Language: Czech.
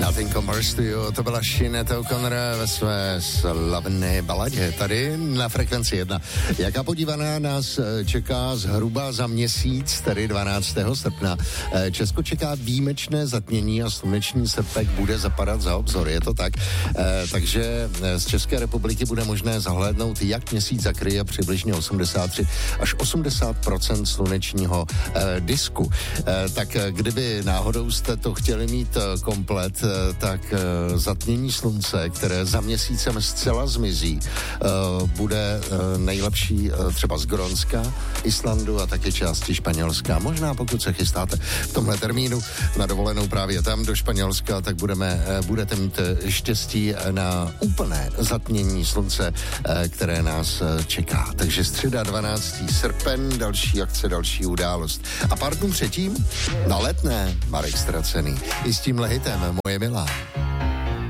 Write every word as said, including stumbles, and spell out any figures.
Nothing Compares to You, to byla Sinead O'Connor ve své slavné baladě tady na Frekvenci jedna. Jaká podívaná nás čeká zhruba za měsíc, tedy dvanáctého srpna. Česko čeká výjimečné zatmění a sluneční srpek bude zapadat za obzor, je to tak? Takže z České republiky bude možné zahlédnout, jak měsíc zakryje přibližně osmdesát tři až osmdesát procent slunečního disku. Tak kdyby náhodou jste to chtěli mít komplet, tak zatmění slunce, které za měsícem zcela zmizí, bude nejlepší třeba z Grónska, Islandu a také části Španělska. Možná pokud se chystáte v tomhle termínu na dovolenou právě tam do Španělska, tak budeme, budete mít štěstí na úplné zatmění slunce, které nás čeká. Takže středa dvanáctého srpen, další akce, další událost. A pár dnů předtím na Letné Marek Ztracený. I s tímhle hitem Moje milá.